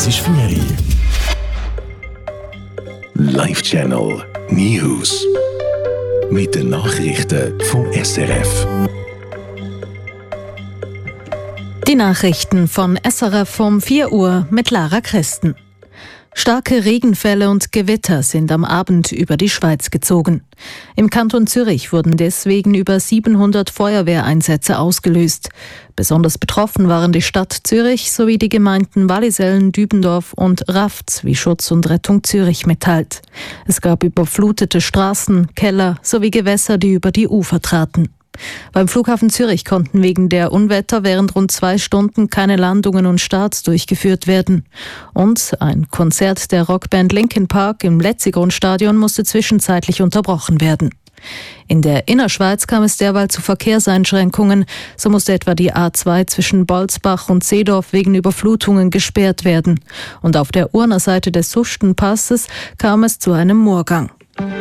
ist 4 Uhr. Live Channel News. Mit den Nachrichten vom SRF. Die Nachrichten von SRF um 4 Uhr mit Lara Christen. Starke Regenfälle und Gewitter sind am Abend über die Schweiz gezogen. Im Kanton Zürich wurden deswegen über 700 Feuerwehreinsätze ausgelöst. Besonders betroffen waren die Stadt Zürich sowie die Gemeinden Wallisellen, Dübendorf und Rafts, wie Schutz und Rettung Zürich mitteilt. Es gab überflutete Straßen, Keller sowie Gewässer, die über die Ufer traten. Beim Flughafen Zürich konnten wegen der Unwetter während rund 2 Stunden keine Landungen und Starts durchgeführt werden. Und ein Konzert der Rockband Linkin Park im Letzigrund-Stadion musste zwischenzeitlich unterbrochen werden. In der Innerschweiz kam es derweil zu Verkehrseinschränkungen. So musste etwa die A2 zwischen Bolzbach und Seedorf wegen Überflutungen gesperrt werden. Und auf der Urner Seite des Sustenpasses kam es zu einem Murrgang.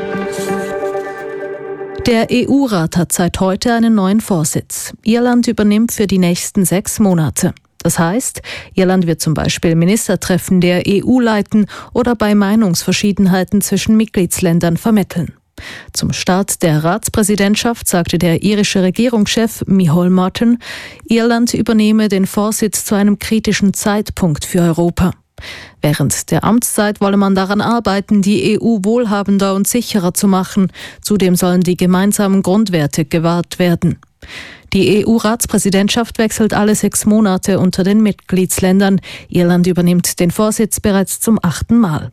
Der EU-Rat hat seit heute einen neuen Vorsitz. Irland übernimmt für die nächsten 6 Monate. Das heißt, Irland wird zum Beispiel Ministertreffen der EU leiten oder bei Meinungsverschiedenheiten zwischen Mitgliedsländern vermitteln. Zum Start der Ratspräsidentschaft sagte der irische Regierungschef Micheál Martin, Irland übernehme den Vorsitz zu einem kritischen Zeitpunkt für Europa. Während der Amtszeit wolle man daran arbeiten, die EU wohlhabender und sicherer zu machen. Zudem sollen die gemeinsamen Grundwerte gewahrt werden. Die EU-Ratspräsidentschaft wechselt alle 6 Monate unter den Mitgliedsländern. Irland übernimmt den Vorsitz bereits zum 8. Mal.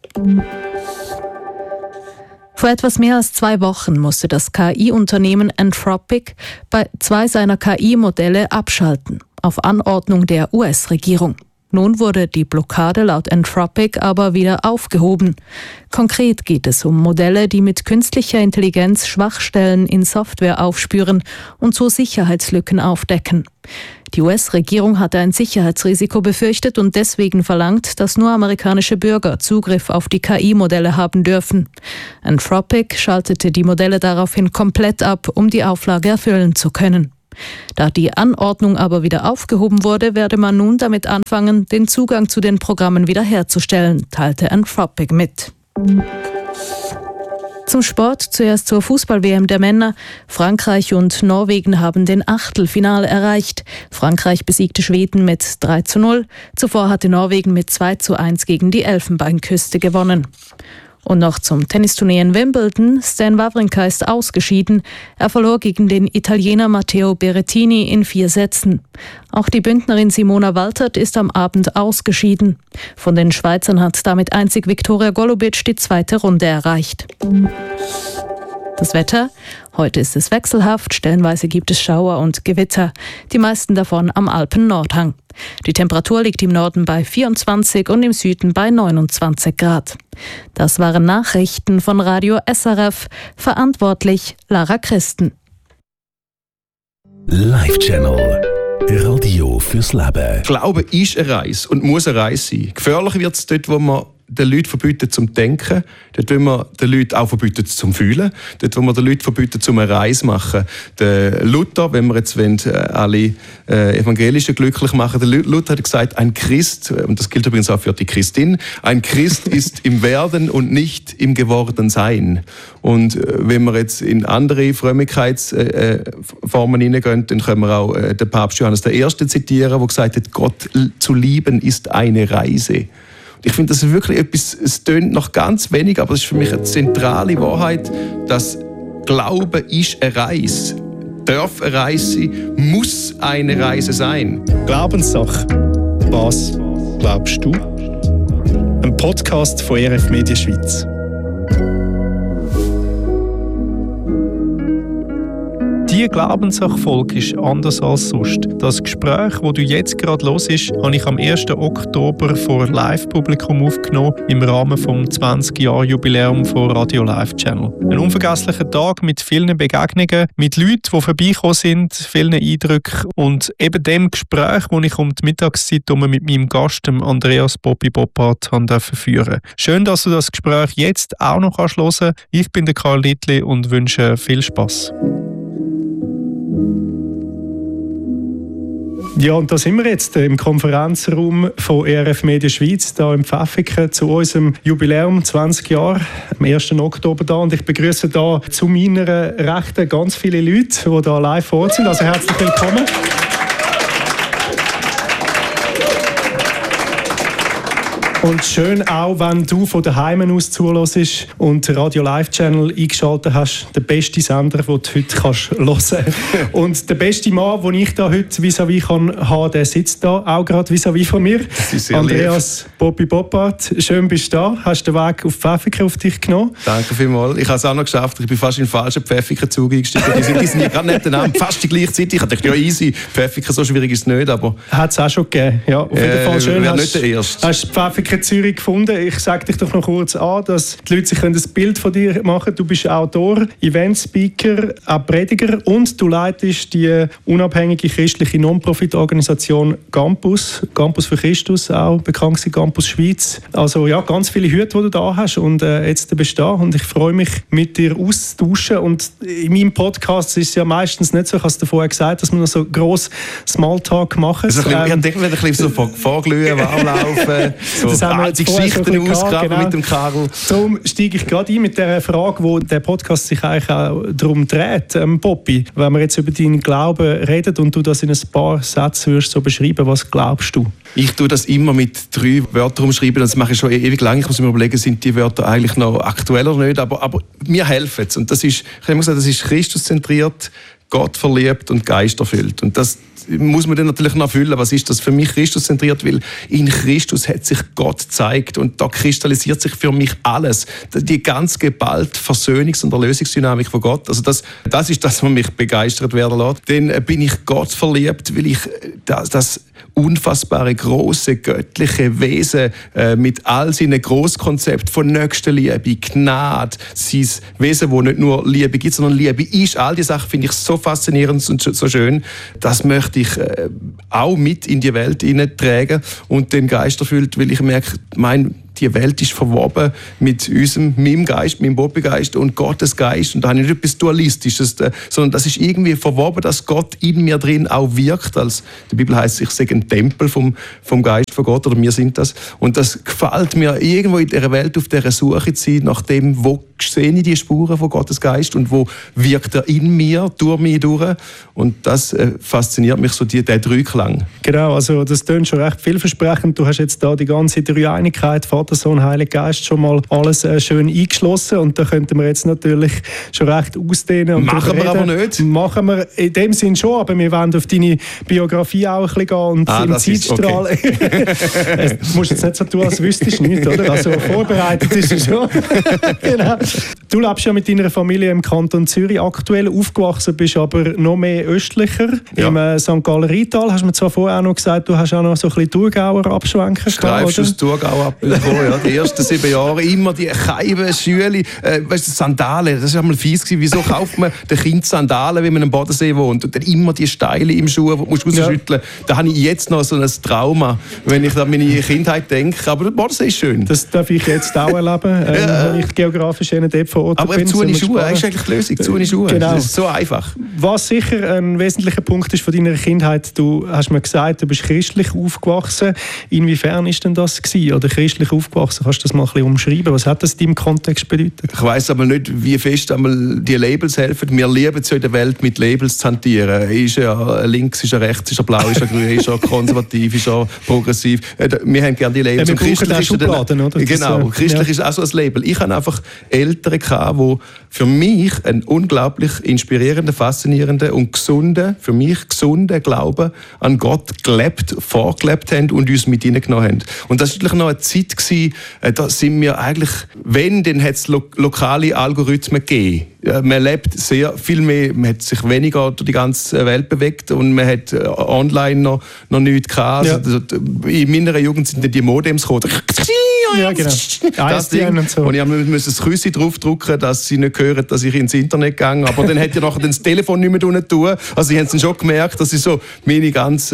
Vor etwas mehr als 2 Wochen musste das KI-Unternehmen Anthropic bei 2 seiner KI-Modelle abschalten, auf Anordnung der US-Regierung. Nun wurde die Blockade laut Anthropic aber wieder aufgehoben. Konkret geht es um Modelle, die mit künstlicher Intelligenz Schwachstellen in Software aufspüren und so Sicherheitslücken aufdecken. Die US-Regierung hatte ein Sicherheitsrisiko befürchtet und deswegen verlangt, dass nur amerikanische Bürger Zugriff auf die KI-Modelle haben dürfen. Anthropic schaltete die Modelle daraufhin komplett ab, um die Auflage erfüllen zu können. Da die Anordnung aber wieder aufgehoben wurde, werde man nun damit anfangen, den Zugang zu den Programmen wiederherzustellen, teilte Anthropic mit. Zum Sport, zuerst zur Fußball-WM der Männer. Frankreich und Norwegen haben den Achtelfinale erreicht. Frankreich besiegte Schweden mit 3:0. Zuvor hatte Norwegen mit 2:1 gegen die Elfenbeinküste gewonnen. Und noch zum Tennisturnier in Wimbledon. Stan Wawrinka ist ausgeschieden. Er verlor gegen den Italiener Matteo Berrettini in 4 Sätzen. Auch die Bündnerin Simona Waltert ist am Abend ausgeschieden. Von den Schweizern hat damit einzig Viktoria Golubic die 2. Runde erreicht. Das Wetter? Heute ist es wechselhaft, stellenweise gibt es Schauer und Gewitter, die meisten davon am Alpen-Nordhang. Die Temperatur liegt im Norden bei 24 und im Süden bei 29 Grad. Das waren Nachrichten von Radio SRF, verantwortlich Lara Christen. Live Channel. Radio fürs Leben. Glaube ist eine Reise und muss eine Reise sein. Gefährlich wird es dort, wo man den Leuten verbietet zum Denken, dort wo man den Leuten auch verbietet zum Fühlen, dort wo man den Leuten verbietet zum eine Reise zu machen. Der Luther, wenn wir jetzt alle Evangelischen glücklich machen, der Luther hat gesagt, ein Christ, und das gilt übrigens auch für die Christin, ein Christ ist im Werden und nicht im Gewordensein. Und wenn wir jetzt in andere Frömmigkeitsformen hineingehen, dann können wir auch den Papst Johannes I. zitieren, der gesagt hat, Gott zu lieben ist eine Reise. Ich finde, das ist wirklich etwas, es tönt noch ganz wenig, aber es ist für mich eine zentrale Wahrheit, dass Glaube ist eine Reise. Darf eine Reise sein, muss eine Reise sein. Glaubenssache. Was glaubst du? Ein Podcast von RF Media Schweiz. Die Glaubenssache-Folge ist anders als sonst. Das Gespräch, das du jetzt gerade hörst, habe ich am 1. Oktober vor Live-Publikum aufgenommen im Rahmen des 20-Jahr-Jubiläum von Radio Live Channel. Ein unvergesslicher Tag mit vielen Begegnungen, mit Leuten, die vorbeigekommen sind, vielen Eindrücken und eben dem Gespräch, das ich um die Mittagszeit mit meinem Gast, dem Andreas Bobby Boppard, führen durfte. Schön, dass du das Gespräch jetzt auch noch hören kannst. Ich bin der Karl Littli und wünsche viel Spass. Ja, und da sind wir jetzt im Konferenzraum von ERF Media Schweiz, da im Pfäffiken, zu unserem Jubiläum 20 Jahre, am 1. Oktober da. Und ich begrüße da zu meiner Rechten ganz viele Leute, die da live vor Ort sind. Also herzlich willkommen. Und schön auch, wenn du von daheim aus zuhörst und den Radio Live Channel eingeschaltet hast, der beste Sender, den du heute hören kannst. Und der beste Mann, den ich da heute vis-à-vis haben, der sitzt da auch gerade vis-à-vis von mir. Andreas Bobby Boppard, schön bist du da. Hast den Weg auf Pfäffiken auf dich genommen? Danke vielmals. Ich habe es auch noch geschafft. Ich bin fast in den falschen Pfäffiken-Zug eingestiegen. Die sind ja gerade nebeneinander, fast die gleichzeitig. Ich dachte, ja easy, Pfäffiken, so schwierig ist es nicht. Hat es auch schon gegeben. Ja, auf jeden Fall schön. Nicht der Erste. Hast Pfäffiken Zürich gefunden. Ich sage dich doch noch kurz an, dass die Leute sich ein Bild von dir machen können. Du bist Autor, Eventspeaker, auch Prediger und du leitest die unabhängige christliche Non-Profit-Organisation Campus für Christus, auch bekannt als Campus Schweiz. Also ja, ganz viele Hüte, die du da hast und jetzt bist du da und ich freue mich, mit dir auszutauschen. Und in meinem Podcast ist es ja meistens nicht so, ich habe es dir vorher gesagt, dass wir noch so gross Smalltalk machen. Also ich denke, wir ein bisschen so vorglühen, warm laufen. So. Das haben wir die Geschichten ausgraben genau. Mit dem Karl. Darum steige ich gerade ein mit der Frage, wo der Podcast sich eigentlich auch darum dreht, Bobby. Wenn wir jetzt über deinen Glauben reden und du das in ein paar Sätzen würdest so beschreiben, was glaubst du? Ich tue das immer mit 3 Wörtern umschreiben. Das mache ich schon ewig lang. Ich muss mir überlegen, sind die Wörter eigentlich noch aktuell oder nicht. Aber mir helfen es. Und das ist, ich habe immer gesagt, das ist Christuszentriert, Gott verliebt und Geist erfüllt. Und das muss man dann natürlich noch erfüllen. Was ist das für mich Christuszentriert? Weil in Christus hat sich Gott gezeigt und da kristallisiert sich für mich alles. Die ganz geballte Versöhnungs- und Erlösungsdynamik von Gott. Also das ist das, was mich begeistert werden lässt. Dann bin ich Gott verliebt, weil ich das unfassbare, große, göttliche Wesen mit all seinen Grosskonzepten von Nächstenliebe, Gnade, sein Wesen, wo nicht nur Liebe gibt, sondern Liebe ist. All diese Sachen finde ich so faszinierend und so schön. Das möchte ich auch mit in die Welt hineintragen und den Geist erfüllt, weil ich merke, die Welt ist verwoben mit meinem Geist, meinem Bobby-Geist und Gottes Geist. Und da habe ich nicht etwas Dualistisches, sondern das ist irgendwie verwoben, dass Gott in mir drin auch wirkt. Als die Bibel heisst, ich sage ein Tempel vom Geist von Gott, oder wir sind das. Und das gefällt mir, irgendwo in dieser Welt auf dieser Suche zu sein, nach dem, wo sehe ich die Spuren von Gottes Geist und wo wirkt er in mir, durch mich durch. Und das fasziniert mich, so der Dreiklang. Genau, also das klingt schon recht vielversprechend. Du hast jetzt da die ganze Dreieinigkeit, Vater, Sohn, Heiliger Geist schon mal alles schön eingeschlossen und da könnten wir jetzt natürlich schon recht ausdehnen. Und machen wir aber nicht. Machen wir in dem Sinn schon, aber wir wollen auf deine Biografie auch ein bisschen gehen und im Zeitstrahl. Okay. Du musst jetzt nicht so tun, als wüsstest du nicht, oder? Also vorbereitet ist es schon. Genau. Du lebst ja mit deiner Familie im Kanton Zürich aktuell, aufgewachsen bist aber noch mehr östlicher, ja. Im St. Galler Rheintal. Hast du mir zwar vorher auch noch gesagt, du hast auch noch so ein bisschen Thurgauer Abschwenken gehabt, oder? Das Thurgau abbekommen, ja. Die ersten 7 Jahre immer die Scheiben, Schüle, Sandalen, das war einmal fies gewesen. Wieso kauft man den Kind Sandalen, wenn man am Bodensee wohnt? Und dann immer die Steile im Schuh, die du rausschütteln musst. Da habe ich jetzt noch so ein Trauma, wenn ich an meine Kindheit denke. Aber der Bodensee ist schön. Das darf ich jetzt auch erleben, wenn ich geografisch dort vor Ort bin. Aber zu eine Schuhe, das ist eigentlich die Lösung. Zu eine Schuhe. Genau. Das ist so einfach. Was sicher ein wesentlicher Punkt ist von deiner Kindheit, du hast mir gesagt, du bist christlich aufgewachsen. Inwiefern ist denn das gewesen? Oder christlich aufgewachsen? Kannst du das mal ein bisschen umschreiben? Was hat das in deinem Kontext bedeutet? Ich weiss aber nicht, wie fest die Labels helfen. Wir lieben es ja in der Welt, mit Labels zu hantieren. Ist er links, ist er rechts, ist er blau, ist er grün, ist er konservativ, ist er progressiv. Wir haben gerne die Labels. Ja, wir brauchen auch Schubladen, oder? Genau, christlich ist auch so ein Label. Ich hatte einfach Eltern, die für mich einen unglaublich inspirierenden, faszinierenden und gesunden Glauben an Gott vorgelebt haben und uns mit hineingenommen haben. Und das war natürlich noch eine Zeit gewesen, da sind wir eigentlich, dann hat es lokale Algorithmen gegeben. Man lebt sehr viel mehr, man hat sich weniger durch die ganze Welt bewegt und man hat online noch nichts gehabt. Ja. Also, in meiner Jugend sind dann die Modems gekommen. Ja, genau. Das Ding. Und so. Und ich musste das Küssi draufdrücken, dass sie nicht hören, dass ich ins Internet gehe. Aber dann hätte ich nachher das Telefon nicht mehr tun. Also sie haben es schon gemerkt, dass ich so meine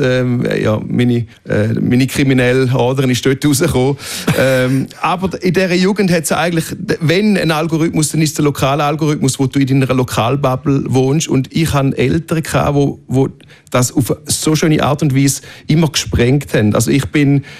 kriminelle Ader ist dort rausgekommen. Aber in dieser Jugend hat es eigentlich, wenn ein Algorithmus, dann ist der lokale Algorithmus, wo du in deiner Lokalbubble wohnst. Und ich hatte Eltern, die das auf so schöne Art und Weise immer gesprengt haben. Also ich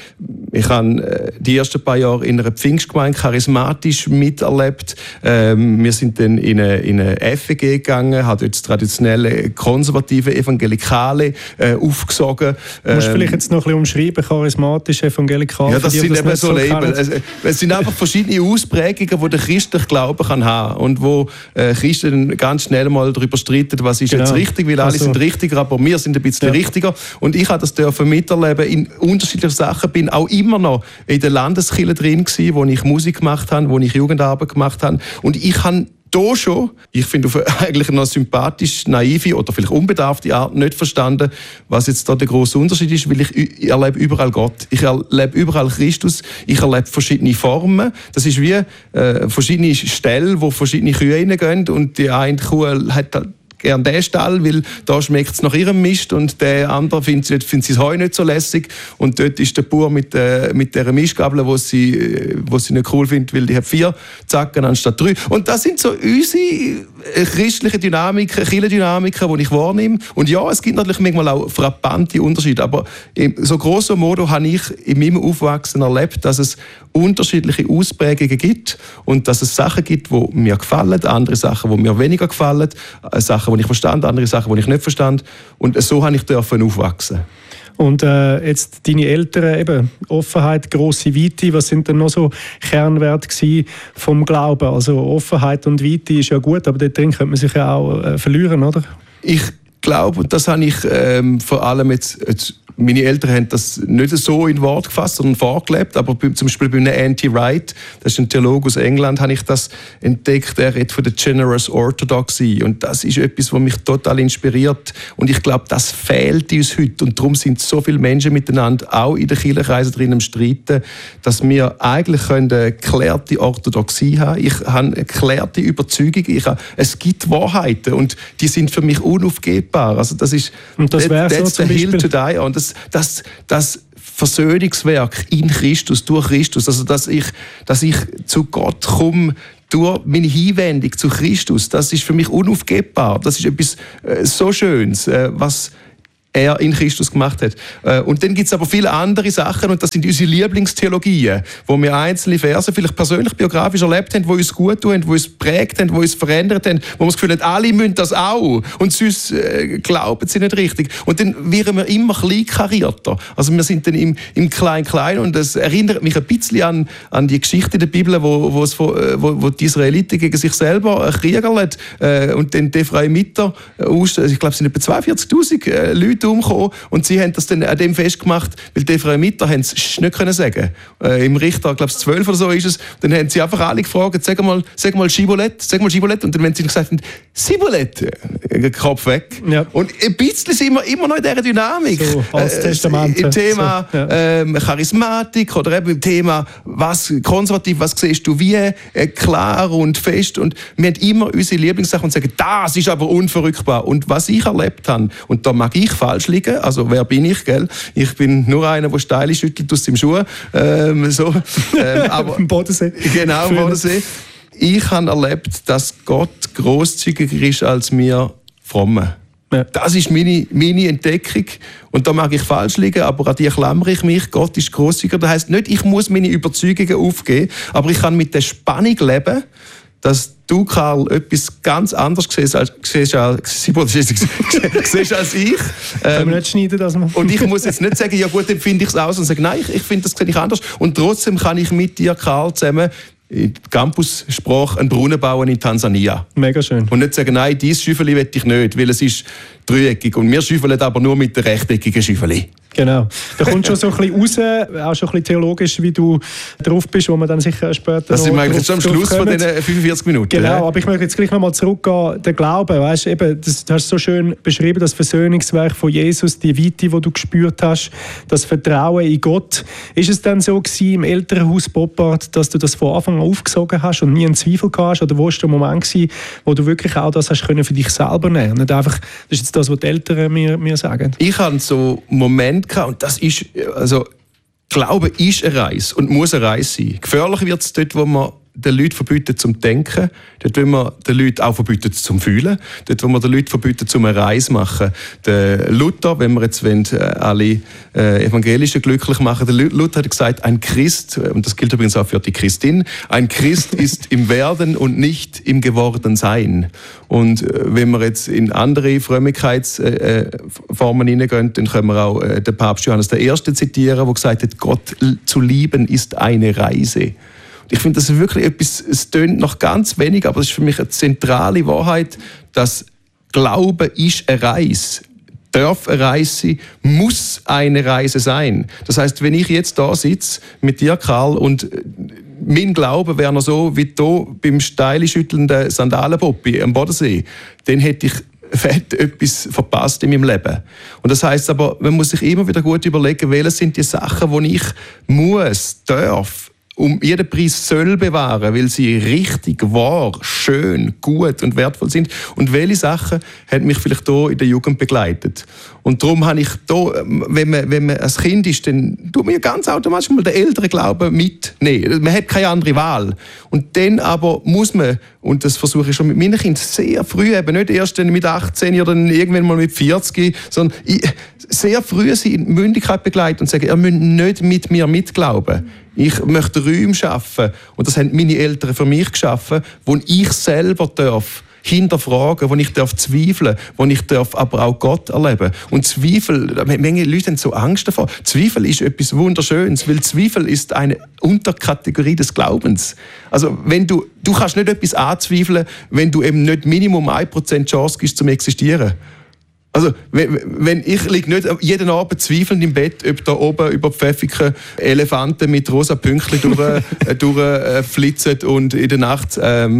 habe die ersten paar Jahre in einer Pfingstgemeinde charismatisch miterlebt. Wir sind dann in eine FEG gegangen, haben dort das traditionelle konservative Evangelikale aufgesogen. Musst du vielleicht jetzt noch ein bisschen umschreiben, charismatisch, evangelikal? Ja, das sind eben so Label. Es sind einfach verschiedene Ausprägungen, die der christliche Glaube kann haben und wo Christen ganz schnell mal darüber streiten, was ist jetzt richtig, weil alle sind richtiger, aber wir sind ein bisschen richtiger. Und ich durfte miterleben in unterschiedlichen Sachen, bin auch immer noch in der Landeskirche drin gewesen, wo ich Musik gemacht habe, wo ich Jugendarbeit gemacht habe. Und ich habe da schon, ich finde auf eigentlich eine sympathisch, naive oder vielleicht unbedarfte Art nicht verstanden, was jetzt da der grosse Unterschied ist, weil ich erlebe überall Gott. Ich erlebe überall Christus. Ich erlebe verschiedene Formen. Das ist wie verschiedene Ställe, wo verschiedene Kühe reingehen und die eine Kuh hat halt gern den Stall, weil da schmeckt es nach ihrem Mist und der andere findet sie das Heu nicht so lässig und dort ist der Bauer mit dieser Mistgabel, wo sie nicht cool findet, weil die hat 4 Zacken anstatt 3. Und das sind so unsere christliche Dynamiken, Kirchendynamiken, die ich wahrnehme. Und ja, es gibt natürlich manchmal auch frappante Unterschiede, aber so grosso modo habe ich in meinem Aufwachsen erlebt, dass es unterschiedliche Ausprägungen gibt und dass es Sachen gibt, die mir gefallen, andere Sachen, die mir weniger gefallen, Sachen, die ich verstand, andere Sachen, die ich nicht verstand. Und so durfte ich aufwachsen. Und jetzt deine Eltern, eben Offenheit, grosse Weite, was sind denn noch so Kernwerte vom Glauben? Also Offenheit und Weite ist ja gut, aber dort drin könnte man sich ja auch verlieren, oder? Ich glaube, und das habe ich vor allem jetzt meine Eltern haben das nicht so in Wort gefasst, sondern vorgelebt. Aber zum Beispiel bei einem N.T. Wright, das ist ein Theologe aus England, habe ich das entdeckt. Er redet von der Generous Orthodoxy. Und das ist etwas, was mich total inspiriert. Und ich glaube, das fehlt uns heute. Und darum sind so viele Menschen miteinander, auch in den Kirchenkreisen drin, am Streiten, dass wir eigentlich eine geklärte Orthodoxie haben. Ich habe eine geklärte Überzeugung. Es gibt Wahrheiten und die sind für mich unaufgebbar. Also das ist that's the hill to die on. Das Versöhnungswerk in Christus, durch Christus, also dass ich zu Gott komme, durch meine Hinwendung zu Christus, das ist für mich unaufgebbar. Das ist etwas so Schönes, was er in Christus gemacht hat. Und dann gibt es aber viele andere Sachen und das sind unsere Lieblingstheologien, wo wir einzelne Verse vielleicht persönlich biografisch erlebt haben, die uns gut tun, die uns geprägt haben, die uns verändert haben, wo wir das Gefühl haben, alle müssen das auch und sonst glauben sie nicht richtig. Und dann werden wir immer kleinkarierter. Also wir sind dann im Klein-Klein und das erinnert mich ein bisschen an die Geschichte der Bibel, wo die Israeliten gegen sich selber kriegerlen und dann die Ephraimiter, ich glaube es sind etwa 42'000 Leute umgekommen und sie haben das dann an dem festgemacht, weil die Ephraimiter haben es nicht können sagen. Im Richter, ich glaube es 12 oder so ist es, dann haben sie einfach alle gefragt, sag mal Schibolett, und dann haben sie gesagt, Sibolett, Kopf weg. Ja. Und ein bisschen sind wir immer noch in dieser Dynamik. So, als Testament. Im Thema Charismatik oder eben im Thema was konservativ, was siehst du wie, klar und fest und wir haben immer unsere Lieblingssachen und sagen, das ist aber unverrückbar. Und was ich erlebt habe, und da mag ich falsch liegen, also wer bin ich, gell? Ich bin nur einer, der Steine schüttelt aus dem Schuh. Aber im Bodensee. Genau, im Bodensee. Ich habe erlebt, dass Gott grosszügiger ist als wir Fromme. Ja. Das ist meine Entdeckung. Und da mag ich falsch liegen, aber an die klammere ich mich. Gott ist grosszügiger. Das heisst nicht, ich muss meine Überzeugungen aufgeben, aber ich kann mit der Spannung leben, dass du, Karl, etwas ganz anderes siehst als ich. Können wir nicht schneiden, das mal. Und ich muss jetzt nicht sagen, ja gut, dann finde ich es aus und sagen, nein, ich finde, das sehe ich anders. Und trotzdem kann ich mit dir, Karl, zusammen in Campus-Sprache einen Brunnen bauen in Tansania. Mega schön. Und nicht sagen, nein, dieses Schäufeli will ich nicht, weil es ist dreieckig. Und wir schäufeln aber nur mit der rechteckigen Schäufeli. Genau. Da kommt schon so ein bisschen raus, auch schon ein bisschen theologisch, wie du drauf bist, wo man dann sicher später das sind wir eigentlich schon am Schluss von diesen 45 Minuten. Genau, aber ich möchte jetzt gleich nochmal zurückgehen, der Glaube, weißt, eben, du hast so schön beschrieben, das Versöhnungswerk von Jesus, die Weite, die du gespürt hast, das Vertrauen in Gott. Ist es dann so gewesen im Elternhaus Boppard, dass du das von Anfang an aufgesogen hast und nie einen Zweifel gehabt hast, oder wo war der Moment gewesen, wo du wirklich auch das hast können für dich selber nehmen? Nicht einfach, das ist jetzt das, was die Eltern mir sagen. Ich hatte so Momente gehabt, und das ist, also Glaube ist eine Reise und muss eine Reise sein. Gefährlich wird es dort, wo man den Leuten verbietet zum Denken, dort wo man den Leuten auch verbietet zum Fühlen, dort wo man den Leuten verbietet zum eine Reise machen. Der Luther, wenn wir jetzt alle Evangelischen glücklich machen, der Luther hat gesagt, ein Christ, und das gilt übrigens auch für die Christin, ein Christ ist im Werden und nicht im Gewordensein. Und wenn wir jetzt in andere Frömmigkeitsformen hineingehen, dann können wir auch den Papst Johannes I. zitieren, der gesagt hat, Gott zu lieben ist eine Reise. Ich finde, das ist wirklich etwas, es tönt noch ganz wenig, aber es ist für mich eine zentrale Wahrheit, dass Glaube ist eine Reise. Darf eine Reise sein, muss eine Reise sein. Das heisst, wenn ich jetzt da sitze mit dir, Karl, und mein Glaube wäre noch so wie hier beim steil schüttelnden Sandalenpoppi am Bodensee, dann hätte ich fett etwas verpasst in meinem Leben. Und das heisst aber, man muss sich immer wieder gut überlegen, welche sind die Sachen, die ich darf, um jeden Preis soll bewahren, weil sie richtig, wahr, schön, gut und wertvoll sind. Und welche Sachen haben mich vielleicht hier in der Jugend begleitet. Und darum habe ich hier, wenn man als Kind ist, dann tut man ganz automatisch mal den älteren Glauben mitnehmen. Man hat keine andere Wahl. Und dann aber muss man, und das versuche ich schon mit meinen Kindern sehr früh, eben nicht erst mit 18 oder irgendwann mal mit 40, sondern sehr früh sie in Mündigkeit begleiten und sagen, ihr müsst nicht mit mir mitglauben. Ich möchte Räume schaffen, und das haben meine Eltern für mich geschaffen, wo ich selber darf hinterfragen, wo ich darf zweifeln, wo ich darf aber auch Gott erleben. Und Zweifel, manche Leute haben so Angst davor. Zweifel ist etwas Wunderschönes, weil Zweifel ist eine Unterkategorie des Glaubens. Also wenn du kannst nicht etwas anzweifeln, wenn du eben nicht Minimum 1% Chance gibst zum Existieren. Also, wenn ich liege nicht jeden Abend zweifelnd im Bett, ob da oben über Pfäffiken Elefanten mit rosa Pünktchen durchflitzen und in der Nacht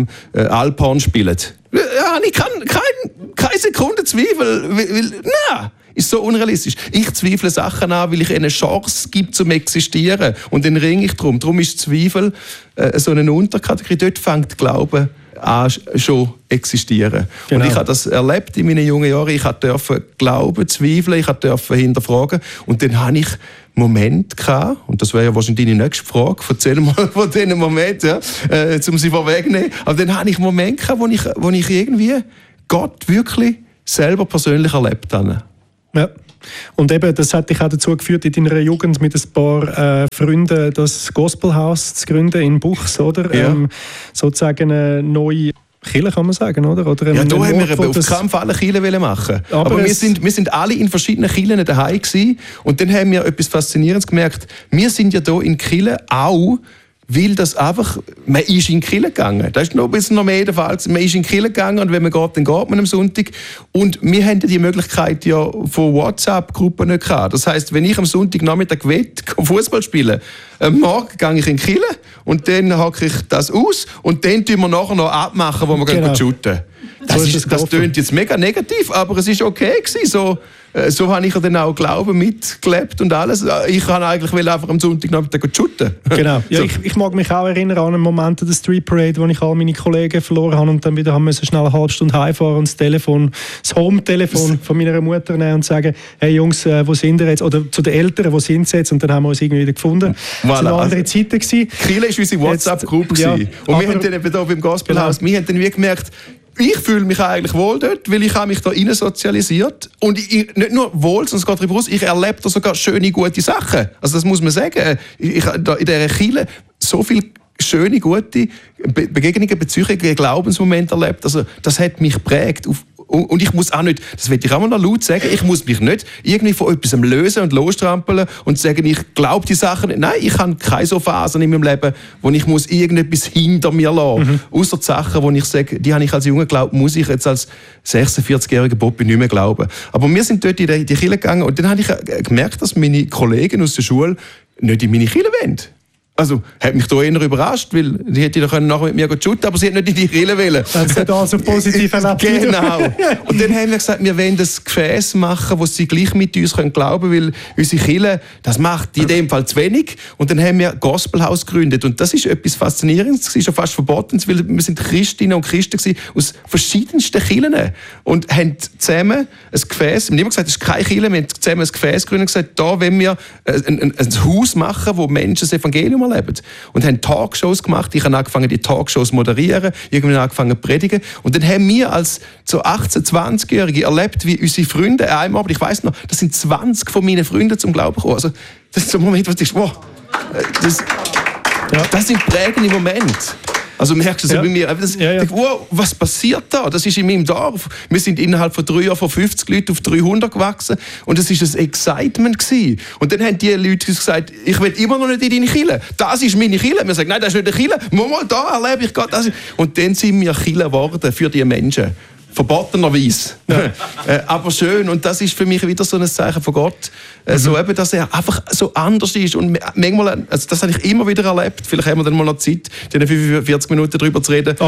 Alphorn spielen. Ja, ich kann keine Sekunde Zweifel. Nein, ist so unrealistisch. Ich zweifle Sachen an, weil ich eine Chance gibt zum Existieren. Und dann ringe ich drum. Darum ist Zweifel so eine Unterkategorie. Dort fängt Glauben an schon existieren. Genau. Und ich habe das erlebt in meinen jungen Jahren. Ich durfte glauben, zweifeln, ich durfte hinterfragen. Und dann hatte ich Momente gehabt, und das wäre ja wahrscheinlich deine nächste Frage, erzähl mal von diesen Momenten, um sie vorwegzunehmen. Aber dann hatte ich Momente gehabt, wo ich irgendwie Gott wirklich selber persönlich erlebt habe. Ja. Und eben, das hat dich auch dazu geführt, in deiner Jugend mit ein paar Freunden das Gospelhaus zu gründen in Buchs, oder? Ja. Sozusagen eine neue Kirche, kann man sagen, oder? Ja, da haben wir auf keinen Fall eine Kirche machen. Aber wir sind alle in verschiedenen Kirchen daheim gewesen. Und dann haben wir etwas Faszinierendes gemerkt. Wir sind ja hier in Kirche auch, weil das einfach, man ist in die Kirche gegangen. Das ist noch ein bisschen mehr der Fall. Man ist in die Kirche gegangen, und wenn man geht, dann geht man am Sonntag. Und wir haben die Möglichkeit ja von WhatsApp-Gruppen nicht gehabt. Das heisst, wenn ich am Sonntagnachmittag Fußball spielen will, morgen gehe ich in die Kirche und dann hacke ich das aus und dann tun wir nachher noch abmachen, wo wir gehen shooten. Das tönt jetzt mega negativ, aber es war okay gewesen. So habe ich dann auch Glauben mitgelebt und alles. Ich kann eigentlich einfach am Sonntagnachmittag shooten. Genau. Ja, so. Ich mag mich auch erinnern an einen Moment der Street Parade, wo ich all meine Kollegen verloren habe und dann wieder haben müssen schnell eine halbe Stunde heimfahren und das Home-Telefon von meiner Mutter nehmen und sagen, hey Jungs, wo sind ihr jetzt? Oder zu den Eltern, wo sind sie jetzt? Und dann haben wir uns irgendwie wieder gefunden. Voilà. Das waren andere Zeiten gewesen. Kiel war unsere WhatsApp-Gruppe. Ja, und wir haben dann eben hier beim Gospelhaus, wir haben dann wie gemerkt, ich fühle mich eigentlich wohl dort, weil ich habe mich da rein sozialisiert. Und nicht nur wohl, sondern es geht darüber aus, ich erlebe da sogar schöne, gute Sachen. Also das muss man sagen. Ich habe da in dieser Kirche so viele schöne, gute Begegnungen, Beziehungen, Glaubensmomente erlebt. Also das hat mich geprägt Und ich muss auch nicht, das will ich auch mal noch laut sagen, ich muss mich nicht irgendwie von etwas lösen und losstrampeln und sagen, ich glaube die Sachen nicht. Nein, ich habe keine so Phasen in meinem Leben, wo ich muss irgendetwas hinter mir lassen muss. Ausser die Sachen, wo ich sage, die habe ich als Junge geglaubt, muss ich jetzt als 46-jähriger Bobby nicht mehr glauben. Aber wir sind dort in die Kirche gegangen und dann habe ich gemerkt, dass meine Kollegen aus der Schule nicht in meine Kirche wollen. Also, hat mich da eher überrascht, weil die hätte nachher mit mir shooten, aber sie hat nicht in die Kirche wollen. Das hat also positiv erlebt. Genau. Und dann haben wir gesagt, wir wollen das Gefäß machen, wo sie gleich mit uns glauben können, weil unsere Kirche, das macht in dem Fall zu wenig. Und dann haben wir Gospelhaus gegründet. Und das ist etwas Faszinierendes, das war schon fast verboten, weil wir sind Christinnen und Christen aus verschiedensten Kirchen und haben zusammen ein Gefäß, wir haben immer gesagt, das ist keine Kirche, wir haben zusammen ein Gefäß gegründet und gesagt, da wollen wir ein Haus machen, wo Menschen das Evangelium erleben. Und haben Talkshows gemacht. Ich habe angefangen, die Talkshows zu moderieren, irgendwann angefangen zu predigen. Und dann haben wir als so 18-, 20-Jährige erlebt, wie unsere Freunde einmal, aber ich weiss noch, das sind 20 von meinen Freunden zum Glauben gekommen. Also, das ist so ein Moment, wo du denkst, wow, das sind prägende Momente. Also merkst du so bei mir, wow, was passiert da? Das ist in meinem Dorf. Wir sind innerhalb von 3 Jahren von 50 Leuten auf 300 gewachsen und es war ein Excitement gewesen. Und dann haben die Leute gesagt, ich will immer noch nicht in deine Kirche. Das ist meine Kirche. Wir sagen, nein, das ist nicht eine Kirche. Mal da erlebe ich Gott. Und dann sind wir Kirche geworden für die Menschen. Verbotenerweise. Aber schön. Und das ist für mich wieder so ein Zeichen von Gott. So eben, dass er einfach so anders ist. Und manchmal, also das habe ich immer wieder erlebt. Vielleicht haben wir dann mal noch Zeit, in 45 Minuten darüber zu reden.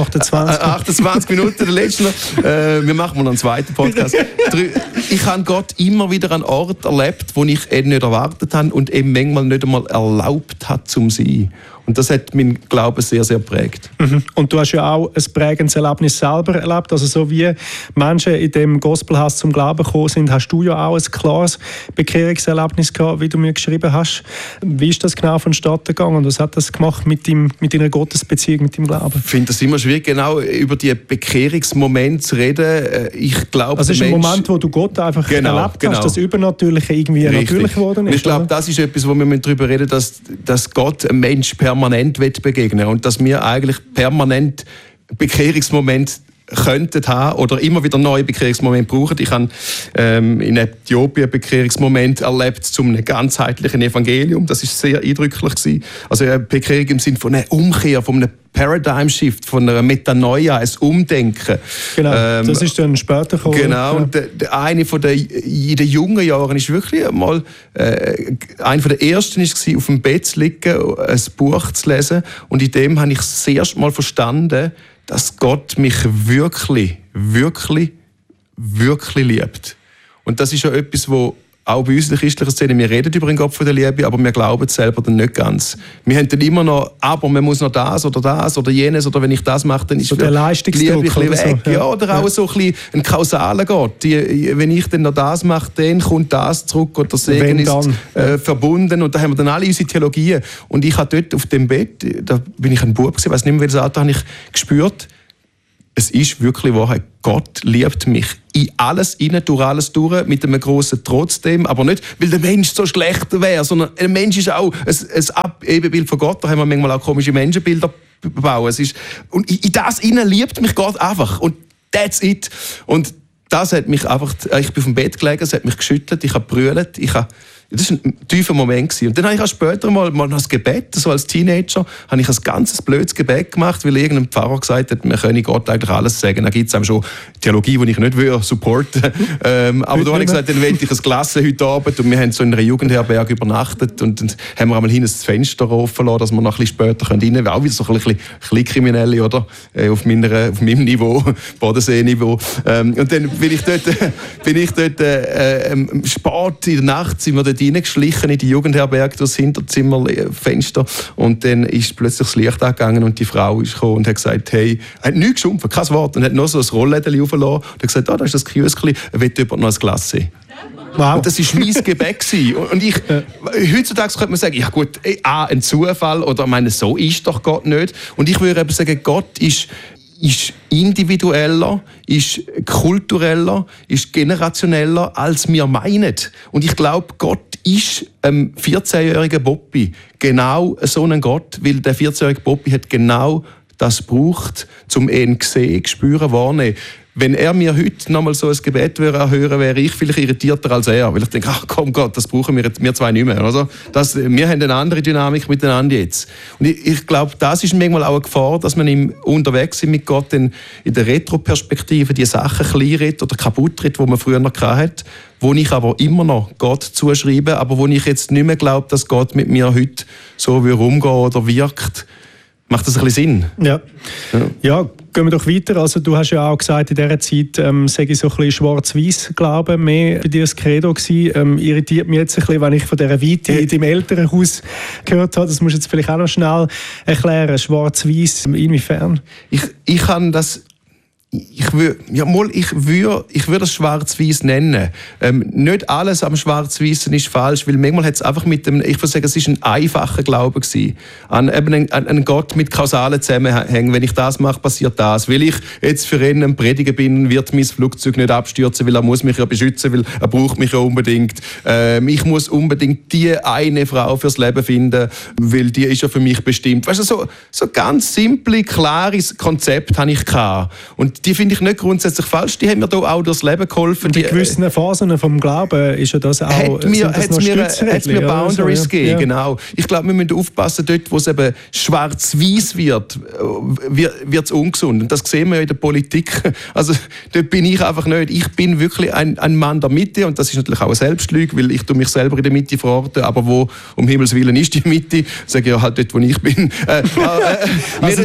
28 Minuten, der letzte noch. Wir machen mal noch einen zweiten Podcast. Ich habe Gott immer wieder an Ort erlebt, wo ich eben nicht erwartet habe und eben manchmal nicht einmal erlaubt hat, zum sein. Und das hat meinen Glauben sehr, sehr geprägt. Und du hast ja auch ein prägendes Erlebnis selber erlebt. Also so wie Menschen in dem Gospelhaus zum Glauben gekommen sind, hast du ja auch ein klares Bekehrungserlebnis gehabt, wie du mir geschrieben hast. Wie ist das genau vonstatten gegangen und was hat das gemacht mit deiner Gottesbeziehung, mit deinem Glauben? Ich finde es immer schwierig, genau über die Bekehrungsmomente zu reden. Ich glaube, also es ist ein Moment, wo du Gott einfach erlebt hast, das Übernatürliche irgendwie natürlich geworden ist. Ich glaube, das ist etwas, wo wir darüber reden, dass Gott einem Mensch permanent begegnen und dass wir eigentlich permanent Bekehrungsmomente könnten haben oder immer wieder neue Bekehrungsmomente brauchen. Ich habe in Äthiopien Bekehrungsmoment erlebt zu einem ganzheitlichen Evangelium. Das ist sehr eindrücklich gewesen. Also eine Bekehrung im Sinne von einer Umkehr, von einem Paradigm-Shift, von einer Metanoia, ein Umdenken. Genau, das ist dann später gekommen. Genau, und eine von in den jungen Jahren ist wirklich einmal einer der ersten war, auf dem Bett zu liegen, ein Buch zu lesen und in dem habe ich das erste Mal verstanden, dass Gott mich wirklich, wirklich, wirklich liebt. Und das ist ja etwas, wo auch bei uns in der christlichen Szene, wir reden über den Gott von der Liebe, aber wir glauben es selber dann nicht ganz. Wir haben dann immer noch, aber man muss noch das oder jenes, oder wenn ich das mache, dann ist so der Leistungsdruck ein bisschen weg. So. Ja, oder auch so ein bisschen ein kausaler Gott. Wenn ich dann noch das mache, dann kommt das zurück und der Segen ist verbunden. Und da haben wir dann alle unsere Theologien. Und ich habe dort auf dem Bett, da bin ich ein Bub gewesen, ich weiß nicht mehr, welches Alter, habe ich gespürt, es ist wirklich wahr, Gott liebt mich in alles rein, durch alles durch, mit einem grossen Trotzdem, aber nicht, weil der Mensch so schlecht wäre, sondern ein Mensch ist auch ein Ebenbild von Gott, da haben wir manchmal auch komische Menschenbilder bauen. Und in das rein liebt mich Gott einfach und that's it. Und das hat mich einfach, ich bin auf dem Bett gelegen, es hat mich geschüttelt, ich habe gebrüllt, das war ein tiefer Moment gewesen. Und dann habe ich auch später mal noch ein Gebet, so als Teenager, habe ich ein ganzes blödes Gebet gemacht, weil irgendein Pfarrer gesagt hat, wir können Gott eigentlich alles sagen. Da gibt es schon Theologie, die ich nicht supporten will. Aber da habe ich gesagt, dann will ich ein Glas heute Abend. Und wir haben so in einer Jugendherberge übernachtet und dann haben wir einmal hin das Fenster offen lassen, dass wir noch ein bisschen später rein können. Auch wieder so ein bisschen Kriminelle, oder? Auf meinem Niveau, Bodensee-Niveau. Und dann bin ich dort spät in der Nacht, sind wir dort reingeschlichen in die Jugendherberge durchs Hinterzimmerfenster und dann ist plötzlich das Licht angegangen und die Frau ist gekommen und hat gesagt, hey, hat nichts geschumpft, kein Wort, und hat noch so ein Rolllädchen aufgelassen und hat gesagt, da ist das Kioskli, will jemand noch ein Glas sehen? Wow. Und das war mein Gebet. Und heutzutage könnte man sagen, ja gut, ein Zufall oder meine, so ist doch Gott nicht. Und ich würde eben sagen, Gott ist individueller, ist kultureller, ist generationeller, als wir meinen. Und ich glaube, Gott ist 14-jähriger Bobby genau so ein Gott, weil der 14-jährige Bobby hat genau das gebraucht, um ihn zu sehen, zu spüren, wahrnehmen. wenn er mir heute nochmal so ein Gebet hören, wäre ich vielleicht irritierter als er. Weil ich denke, ach komm Gott, das brauchen wir zwei nicht mehr. Also, wir haben eine andere Dynamik miteinander jetzt. Und ich glaube, das ist manchmal auch eine Gefahr, dass man unterwegs sind mit Gott in der Retroperspektive die Sachen kleinredet oder kaputt redet, die man früher noch hatte, wo ich aber immer noch Gott zuschreibe, aber wo ich jetzt nicht mehr glaube, dass Gott mit mir heute so umgehen oder wirkt. Macht das ein bisschen Sinn? Ja, gehen wir doch weiter. Also, du hast ja auch gesagt, in dieser Zeit sage ich so ein bisschen Schwarz-Weiß-Glauben mehr bei dir das Credo gewesen. Irritiert mich jetzt ein bisschen, wenn ich von dieser Weite in deinem Elternhaus gehört habe. Das musst du jetzt vielleicht auch noch schnell erklären. Schwarz-Weiß, inwiefern? Ich kann das... Ich würde das Schwarz-Weiß nennen. Nicht alles am Schwarz-Weißen ist falsch, weil manchmal hat es einfach ich würde sagen, es ist ein einfacher Glaube gewesen. An Gott mit kausalen Zusammenhängen. Wenn ich das mache, passiert das. Weil ich jetzt für ihn ein Prediger bin, wird mein Flugzeug nicht abstürzen, weil er muss mich ja beschützen, weil er braucht mich ja unbedingt. Ich muss unbedingt die eine Frau fürs Leben finden, weil die ist ja für mich bestimmt. Weißt du, so ganz simple, klares Konzept hatte ich gehabt. Und die finde ich nicht grundsätzlich falsch. Die haben mir da auch durchs Leben geholfen. Und in gewissen Phasen vom Glauben ist ja das auch... Hat mir Boundaries gegeben, ja. Genau. Ich glaube, wir müssen aufpassen, dort, wo es eben schwarz-weiß wird es ungesund. Und das sehen wir ja in der Politik. Also, dort bin ich einfach nicht. Ich bin wirklich ein Mann der Mitte. Und das ist natürlich auch eine Selbstlüge, weil ich mich selber in der Mitte verorte. Aber wo, um Himmels Willen, ist die Mitte? Sage ich ja halt dort, wo ich bin. Mir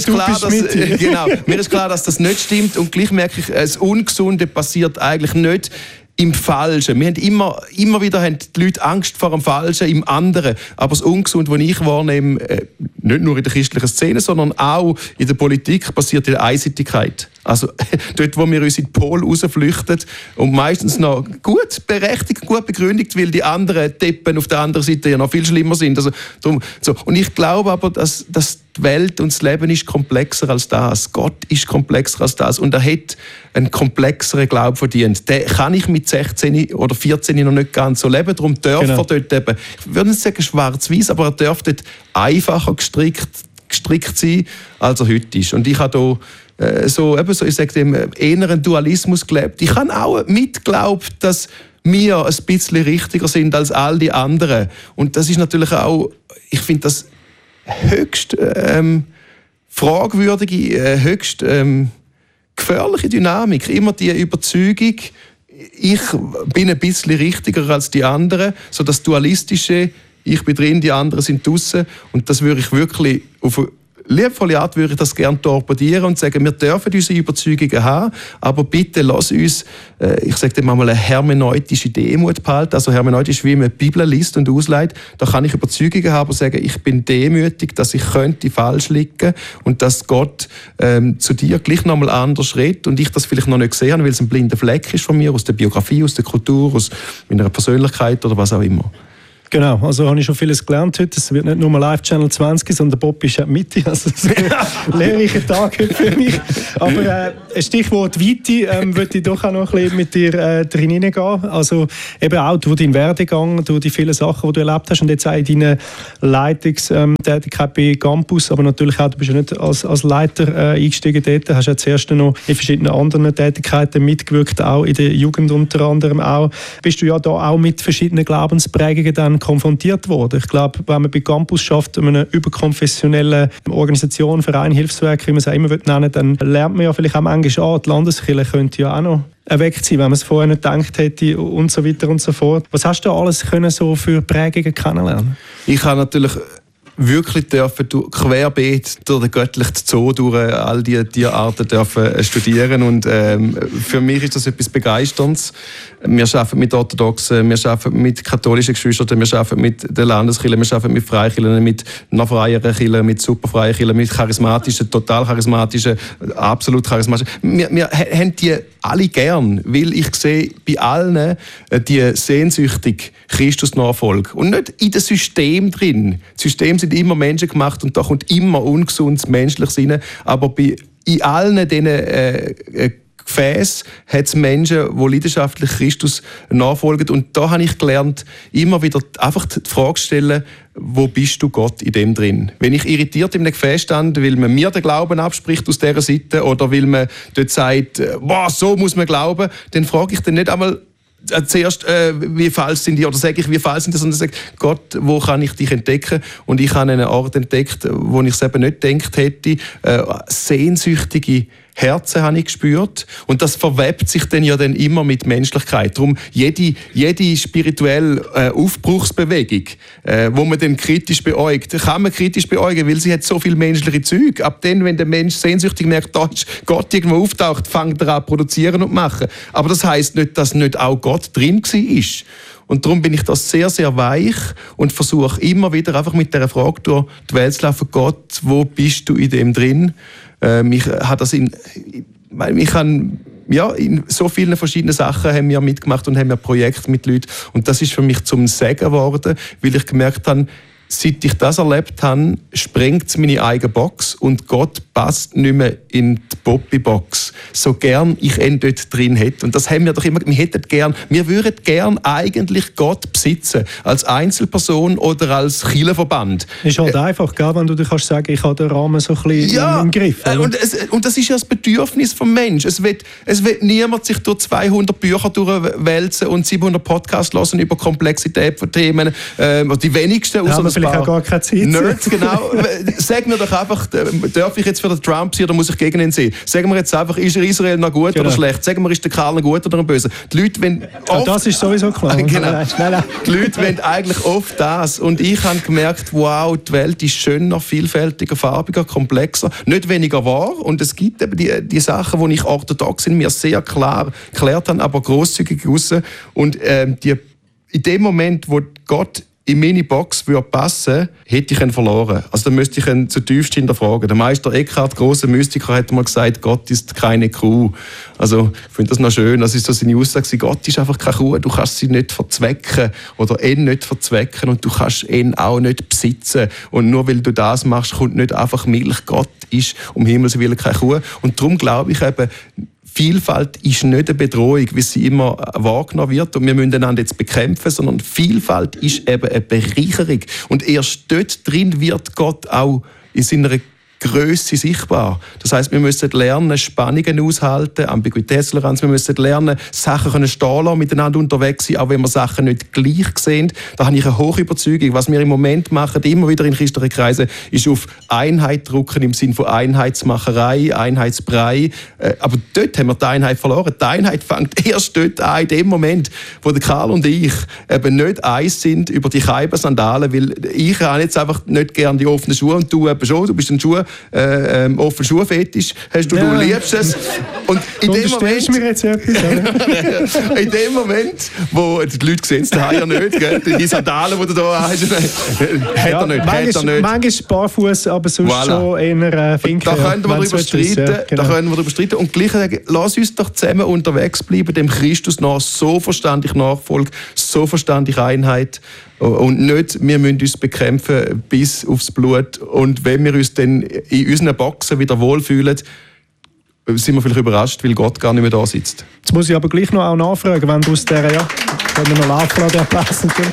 ist klar, dass das nicht stimmt. Und gleich merke ich, das Ungesunde passiert eigentlich nicht im Falschen. Wir haben immer wieder die Leute Angst vor dem Falschen im anderen. Aber das Ungesunde, das ich wahrnehme, nicht nur in der christlichen Szene, sondern auch in der Politik, passiert in der Einseitigkeit. Also dort, wo wir uns in den Pol rausflüchten und meistens noch gut berechtigt, gut begründet, weil die anderen Deppen auf der anderen Seite ja noch viel schlimmer sind. Also, Und ich glaube aber, dass die Welt und das Leben ist komplexer als das. Gott ist komplexer als das. Und er hat einen komplexeren Glauben verdient. Den kann ich mit 16 oder 14 noch nicht ganz so leben. Darum darf er dort eben, ich würde nicht sagen schwarz-weiß, aber er darf dort einfacher gestrickt sein, als er heute ist. Und ich habe da ich sage dem, eher einen Dualismus gelebt. Ich habe auch mitgeglaubt, dass wir ein bisschen richtiger sind als all die anderen. Und das ist natürlich auch, ich finde das höchst fragwürdige, höchst gefährliche Dynamik. Immer die Überzeugung, ich bin ein bisschen richtiger als die anderen, so das Dualistische, ich bin drin, die anderen sind draussen. Und das würde ich wirklich auf eine liebevolle Art würde ich das gerne torpedieren und sagen, wir dürfen unsere Überzeugungen haben, aber bitte lass uns, ich sage dem mal, eine hermeneutische Demut behalten. Also hermeneutisch, wie man die Bibel liest und ausleitet. Da kann ich Überzeugungen haben und sagen, ich bin demütig, dass ich könnte falsch liegen und dass Gott zu dir gleich nochmal anders redet und ich das vielleicht noch nicht gesehen habe, weil es ein blinder Fleck ist von mir, aus der Biografie, aus der Kultur, aus meiner Persönlichkeit oder was auch immer. Genau, also habe ich schon vieles gelernt heute. Es wird nicht nur Live Channel 20, sondern Bob ist ja die Mitte. Also das ist ein lehrreicher Tag für mich. Aber ein Stichwort Weite würde ich doch auch noch ein bisschen mit dir drin hineingehen. Also eben auch durch deinen Werdegang, durch die vielen Sachen, die du erlebt hast und jetzt auch in deiner Leitungstätigkeit bei Campus, aber natürlich auch, du bist ja nicht als Leiter eingestiegen dort, hast ja zuerst noch in verschiedenen anderen Tätigkeiten mitgewirkt, auch in der Jugend unter anderem auch. Bist du ja da auch mit verschiedenen Glaubensprägungen dann konfrontiert worden. Ich glaube, wenn man bei Campus schafft, eine überkonfessionelle Organisation, Verein, Hilfswerk, wie man es auch immer nennen, dann lernt man ja vielleicht auch manchmal die Landeskirche könnte ja auch noch weg sein, wenn man es vorher nicht gedacht hätte und so weiter und so fort. Was hast du alles können so für Prägungen kennenlernen? Ich habe natürlich wirklich dürfen querbeet durch den göttlichen Zoo durch all die Tierarten dürfen studieren und für mich ist das etwas Begeisterndes. Wir arbeiten mit Orthodoxen, wir arbeiten mit katholischen Geschwistern, wir arbeiten mit der Landeskirche, wir arbeiten mit Freikirchen, mit noch freieren Kirchen, mit superfreien Kirchen, mit charismatischen, total charismatischen, absolut charismatischen. Wir haben die alle gern, weil ich sehe bei allen die sehnsüchtig Christus-Nachfolge und nicht in dem System drin. Das System sind immer Menschen gemacht und da kommt immer ungesundes Menschliches rein, aber in allen diesen Gefäß hat es Menschen, die leidenschaftlich Christus nachfolgen. Und da habe ich gelernt, immer wieder einfach die Frage stellen, wo bist du Gott in dem drin? Wenn ich irritiert in einem Gefäß stand, weil man mir den Glauben abspricht aus dieser Seite oder weil man dort sagt, boah, so muss man glauben, dann frage ich dann nicht einmal zuerst, wie falsch sind die, oder sage ich, wie falsch sind die, sondern sage, Gott, wo kann ich dich entdecken? Und ich habe einen Ort entdeckt, wo ich es eben nicht gedacht hätte, sehnsüchtige Herzen habe ich gespürt. Und das verwebt sich dann ja dann immer mit Menschlichkeit. Darum jede spirituelle Aufbruchsbewegung, wo man dann kritisch beäugt, kann man kritisch beäugen, weil sie hat so viel menschliche Züge. Ab dann, wenn der Mensch sehnsüchtig merkt, da ist Gott irgendwo auftaucht, fängt er an zu produzieren und machen. Aber das heisst nicht, dass nicht auch Gott drin war. Und darum bin ich da sehr, sehr weich und versuche immer wieder einfach mit dieser Frage durch die Welt zu laufen, Gott, wo bist du in dem drin? In so vielen verschiedenen Sachen haben wir mitgemacht und haben wir Projekte mit Leuten. Und das ist für mich zum Segen geworden, weil ich gemerkt habe, seit ich das erlebt habe, sprengt es meine eigene Box und Gott passt nicht mehr in die Poppy-Box. So gern ich ihn dort drin hätte. Und das haben wir doch immer, wir würden gern eigentlich Gott besitzen. Als Einzelperson oder als Kirchenverband. Ist halt einfach, gell, wenn du dir kannst sagen, ich habe den Rahmen so ein bisschen im Griff. Und das ist ja das Bedürfnis des Menschen. Es wird niemand sich durch 200 Bücher durchwälzen und 700 Podcasts hören über Komplexität von Themen. Die wenigsten, außer vielleicht auch gar keine Zeit. Nerds, genau. Sag mir doch einfach, darf ich jetzt für den Trump sein oder muss ich gegen ihn sehen? Sagen wir jetzt einfach, ist Israel noch gut oder schlecht? Sagen wir, ist der Karl noch gut oder ein böse? Die Leute wollen oft, das ist sowieso klar. Genau. Die Leute wollen eigentlich oft das. Und ich habe gemerkt, wow, die Welt ist schöner, vielfältiger, farbiger, komplexer, nicht weniger wahr. Und es gibt eben die Sachen, die ich orthodox in mir sehr klar geklärt habe, aber grosszügig raus. Und in dem Moment, wo Gott in meine Box passen würde, hätte ich ihn verloren. Also dann müsste ich ihn zutiefst hinterfragen. Der Meister Eckhart, grosser Mystiker, hat mal gesagt, Gott ist keine Kuh. Also ich finde das noch schön. Das ist so seine Aussage, Gott ist einfach keine Kuh. Du kannst sie nicht verzwecken oder ihn nicht verzwecken und du kannst ihn auch nicht besitzen. Und nur weil du das machst, kommt nicht einfach Milch. Gott ist um Himmels Willen keine Kuh. Und darum glaube ich eben, Vielfalt ist nicht eine Bedrohung, wie sie immer wahrgenommen wird und wir müssen einander jetzt bekämpfen, sondern Vielfalt ist eben eine Bereicherung. Und erst dort drin wird Gott auch in seiner Grösse sichtbar. Das heisst, wir müssen lernen, Spannungen aushalten, Ambiguitätstoleranz, wir müssen lernen, Sachen können stehen lassen, miteinander unterwegs sein, auch wenn wir Sachen nicht gleich sehen. Da habe ich eine hohe Überzeugung. Was wir im Moment machen, immer wieder in christlichen Kreisen, ist auf Einheit drucken im Sinne von Einheitsmacherei, Einheitsbrei. Aber dort haben wir die Einheit verloren. Die Einheit fängt erst dort an, in dem Moment, wo der Karl und ich eben nicht eins sind über die Keiber-Sandalen, weil ich habe jetzt einfach nicht gerne die offenen Schuhe und du eben schon, du bist ein Schuh offen Schuhfetisch hast du liebst es. Und in dem Moment, mir jetzt etwas, in dem Moment, wo die Leute sehen es ja nicht, gell? Die Sandalen, die du da hast, hat er nicht. Manchmal barfuß, aber sonst schon eher Finken. Da können wir darüber streiten. Und gleich sagen, lass uns doch zusammen unterwegs bleiben, dem Christus nach, so verstand ich Nachfolge, so verstand ich Einheit. Und nicht, wir müssen uns bekämpfen bis aufs Blut. Und wenn wir uns dann in unseren Boxen wieder wohlfühlen, sind wir vielleicht überrascht, weil Gott gar nicht mehr da sitzt. Jetzt muss ich aber gleich noch auch nachfragen, wenn du aus dieser, können wir noch laufen lassen, der Platz natürlich.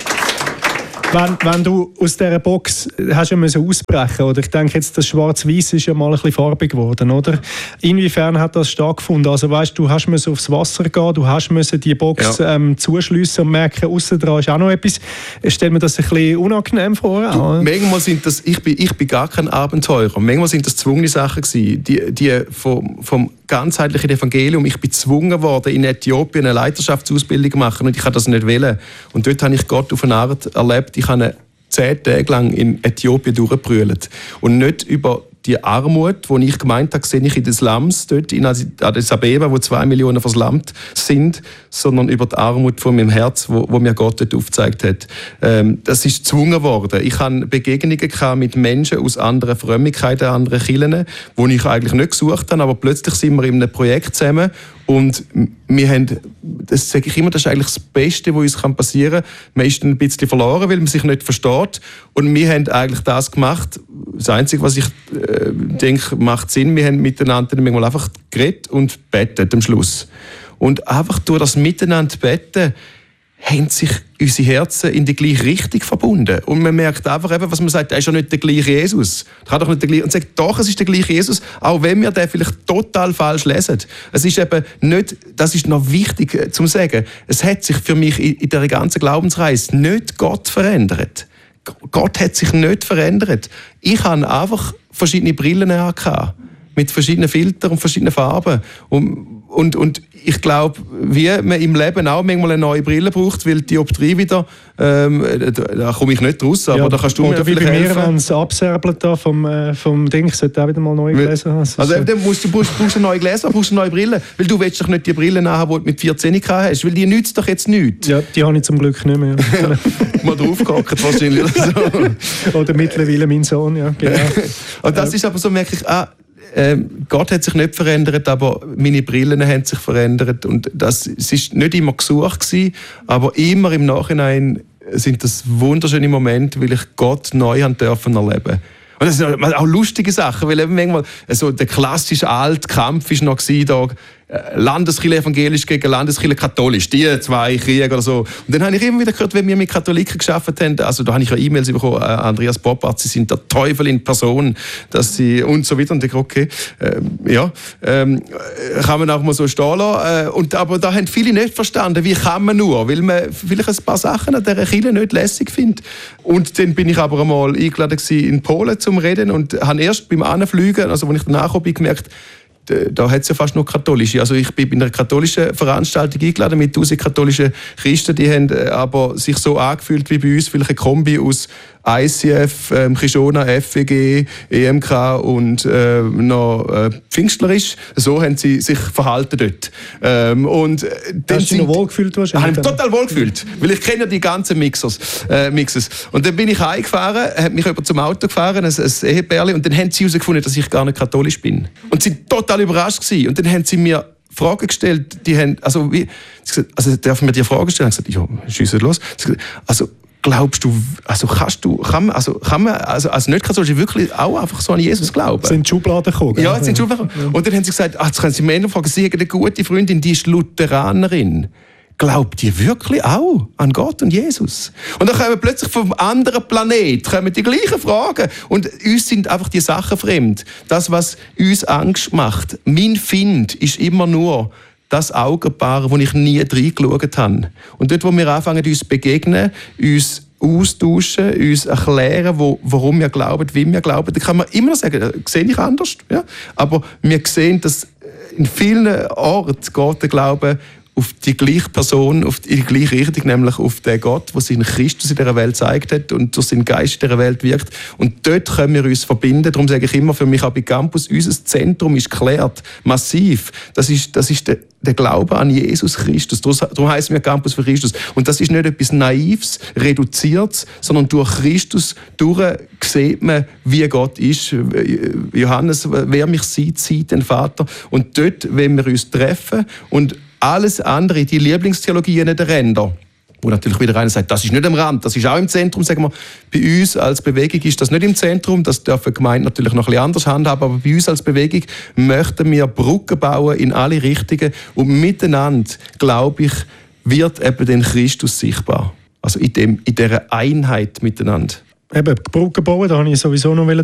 Wenn du aus dieser Box hast ja müssen ausbrechen, oder ich denke jetzt, das Schwarz-Weiß ist ja mal ein bisschen farbig geworden, oder? Inwiefern hat das stattgefunden? Also weißt, du hast müssen aufs Wasser gehen, du hast müssen die Box zuschliessen und merken, aussen dran ist auch noch etwas. Stell mir das ein bisschen unangenehm vor. Manchmal sind das, ich bin gar kein Abenteurer. Manchmal sind das gezwungene Sachen gewesen. Die vom ganzheitlichen Evangelium. Ich bin gezwungen worden, in Äthiopien eine Leiterschaftsausbildung zu machen und ich habe das nicht wollen. Und dort habe ich Gott auf eine Art erlebt. Ich habe 10 Tage lang in Äthiopien durchgebrüllt. Und nicht über die Armut, die ich gemeint habe, sehe ich in den Slums, dort in Addis Abeba, wo 2 Millionen verslammt sind, sondern über die Armut von meinem Herz, wo mir Gott dort aufgezeigt hat. Das ist gezwungen worden. Ich hatte Begegnungen mit Menschen aus anderen Frömmigkeiten, anderen Kirchen, die ich eigentlich nicht gesucht habe, aber plötzlich sind wir in einem Projekt zusammen Und wir haben, das sage ich immer, das ist eigentlich das Beste, was uns passieren kann. Man ist dann ein bisschen verloren, weil man sich nicht versteht. Und wir haben eigentlich das gemacht. Das Einzige, was ich denke, macht Sinn, wir haben miteinander manchmal einfach geredet und betet am Schluss. Und einfach durch das Miteinander beten, haben sich unsere Herzen in die gleiche Richtung verbunden. Und man merkt einfach, was man sagt, er ist ja nicht der gleiche Jesus. Er kann doch nicht der gleiche. Und sagt, doch, es ist der gleiche Jesus, auch wenn wir den vielleicht total falsch lesen. Es ist eben nicht, das ist noch wichtig zu sagen, es hat sich für mich in der ganzen Glaubensreise nicht Gott verändert. Gott hat sich nicht verändert. Ich habe einfach verschiedene Brillen angehabt, mit verschiedenen Filtern und verschiedenen Farben. Und ich glaube, wie man im Leben auch manchmal eine neue Brille braucht, weil die Dioptrie wieder, da komme ich nicht raus, aber da kannst du mir vielleicht helfen. Oder wie bei mir, wenn es absärbelt da vom Ding, ich sollte auch wieder mal neue Gläser haben. Also dann brauchst du neue Gläser, brauchst du neue Brille, weil du willst doch nicht die Brille haben, die du mit 14 hast, weil die nützt doch jetzt nichts. Ja, die habe ich zum Glück nicht mehr. Mal draufgehackt wahrscheinlich. Oder mittlerweile mein Sohn, ja, genau. Und das ist aber so, merke ich, Gott hat sich nicht verändert, aber meine Brillen haben sich verändert. Und es war nicht immer gesucht gewesen, aber immer im Nachhinein sind das wunderschöne Momente, weil ich Gott neu erleben durfte. Und das sind auch lustige Sachen, weil eben manchmal so der klassische alte Kampf war noch da, Landeskirche evangelisch gegen Landeskirche katholisch, die zwei Kriege oder so. Und dann habe ich immer wieder gehört, wenn wir mit Katholiken gearbeitet haben, also da habe ich ja E-Mails bekommen, Andreas Poppart, sie sind der Teufel in Person, dass sie und so weiter. Und ich dachte, okay, kann man auch mal so stehen lassen. Aber da haben viele nicht verstanden, wie kann man nur, weil man vielleicht ein paar Sachen an dieser Kirche nicht lässig findet. Und dann bin ich aber einmal eingeladen in Polen zum Reden und habe erst beim Anfliegen, also als ich danach bin, gemerkt, da hat es ja fast nur katholische. Also ich bin bei einer katholischen Veranstaltung eingeladen mit 1000 katholischen Christen, die haben aber sich so angefühlt wie bei uns, vielleicht eine Kombi aus ICF, Kishona, FWG, EMK und noch pfingstlerisch. So haben sie sich verhalten dort. Und dann hast du dich noch wohlgefühlt? Ich habe mich total wohlgefühlt, weil ich kenne ja die ganzen Mixes. Und dann bin ich heimgefahren, hat mich jemand zum Auto gefahren, ein Ehepärchen, und dann haben sie herausgefunden, dass ich gar nicht katholisch bin. Und sie waren total überrascht gewesen. Und dann haben sie mir Fragen gestellt, die haben, also dürfen wir dir Fragen stellen? Ich habe gesagt, ja, schiessen los. Also, glaubst du, kann man als Nicht-Katholisch wirklich auch einfach so an Jesus glauben? Sind Schubladen gekommen? Ja, sind Schubladen gekommen. Und dann haben sie gesagt, jetzt können sie Männer fragen, sie haben eine gute Freundin, die ist Lutheranerin. Glaubt ihr wirklich auch an Gott und Jesus? Und dann kommen plötzlich vom anderen Planet die gleichen Fragen. Und uns sind einfach die Sachen fremd. Das, was uns Angst macht. Mein Find ist immer nur das Augenpaar, wo ich nie reingeschaut habe. Und dort, wo wir anfangen, uns begegnen, uns austauschen, uns erklären, warum wir glauben, wie wir glauben, dann kann man immer noch sagen, das sehe ich anders. Ja? Aber wir sehen, dass in vielen Orten geht der Glaube auf die gleiche Person, auf die gleiche Richtung, nämlich auf den Gott, der seinen Christus in dieser Welt gezeigt hat und durch seinen Geist in dieser Welt wirkt. Und dort können wir uns verbinden. Darum sage ich immer für mich auch bei Campus, unser Zentrum ist geklärt, massiv. Das ist der Glaube an Jesus Christus. Darum heisst mir Campus für Christus. Und das ist nicht etwas Naives, Reduziertes, sondern durch Christus sieht man, wie Gott ist. Johannes, wer mich sieht den Vater. Und dort wollen wir uns treffen und alles andere, die Lieblingstheologien der Ränder, wo natürlich wieder einer sagt, das ist nicht am Rand, das ist auch im Zentrum, sagen wir, bei uns als Bewegung ist das nicht im Zentrum, das dürfen Gemeinden natürlich noch ein bisschen anders handhaben, aber bei uns als Bewegung möchten wir Brücken bauen in alle Richtungen und miteinander, glaube ich, wird eben den Christus sichtbar. Also in dieser Einheit miteinander. Eben, Brücken bauen, da habe ich sowieso noch